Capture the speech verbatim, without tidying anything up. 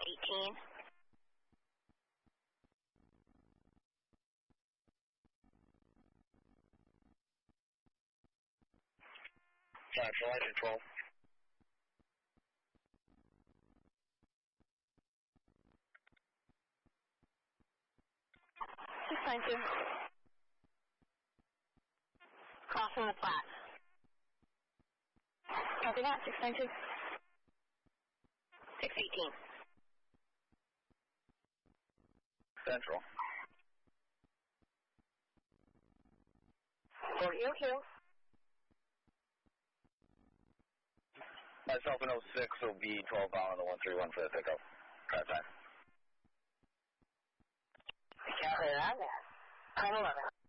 eighteen. Central, engine twelve. six nine two. Crossing the flat. Copy that, six nine two. six eighteen. Central. For you, Hugh. Myself and oh six will be twelve bound on the one three one for the pickup. Drive time. Copy that. ten eleven.